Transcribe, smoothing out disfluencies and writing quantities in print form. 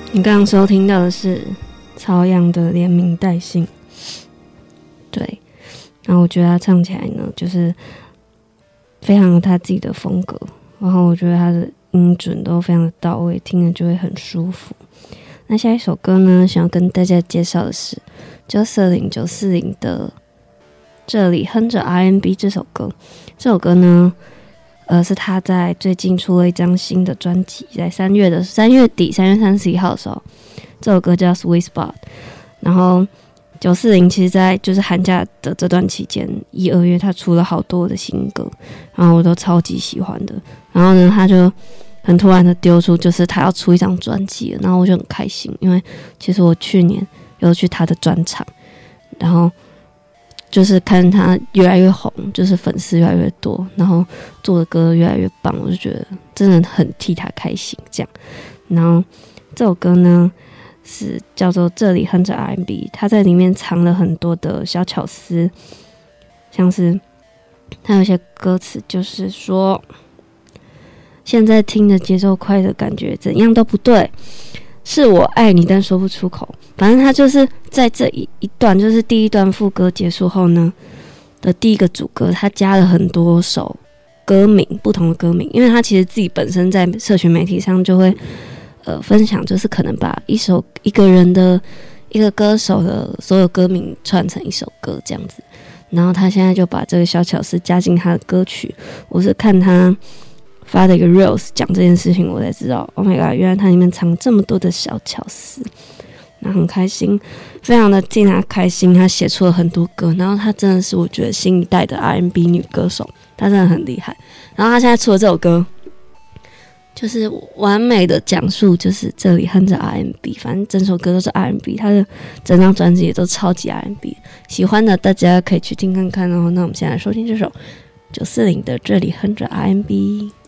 你刚刚收听到的是曹阳的连名带姓，对，然后我觉得他唱起来呢，就是非常有他自己的风格，然后我觉得他的音准都非常的到位，听了就会很舒服。那下一首歌呢，想要跟大家介绍的是940的这里哼着 R&B 这首歌。这首歌呢，是他在最近出了一张新的专辑，在3月底3月31号的时候，这首歌叫 Sweet Spot。然后940其实在就是寒假的这段期间1、2月他出了好多的新歌，然后我都超级喜欢的。然后呢，他就很突然的丢出就是他要出一张专辑了，然后我就很开心，因为其实我去年有去他的专场，然后就是看他越来越红，就是粉丝越来越多，然后做的歌越来越棒，我就觉得真的很替他开心这样。然后这首歌呢是叫做这里哼着 R&B， 他在里面藏了很多的小巧思，像是他有些歌词就是说，现在听的节奏快的感觉怎样都不对，是我爱你但说不出口。反正他就是在这一段，就是第一段副歌结束后呢的第一个主歌，他加了很多首歌名，不同的歌名，因为他其实自己本身在社群媒体上就会分享，就是可能把一个人的一个歌手的所有歌名串成一首歌这样子。然后他现在就把这个小巧思加进他的歌曲。我是看他发的一个 reels 讲这件事情，我才知道 Oh my god， 原来他里面藏这么多的小巧思。那很开心，非常的替他开心，他写出了很多歌，然后他真的是我觉得新一代的 R&B 女歌手，她真的很厉害。然后他现在出了这首歌，就是完美的讲述，就是这里哼着 R&B， 反正整首歌都是 R&B， 他的整张专辑也都超级 R&B， 喜欢的大家可以去听看看哦。那我们现在来收听这首940的这里哼着 R&B。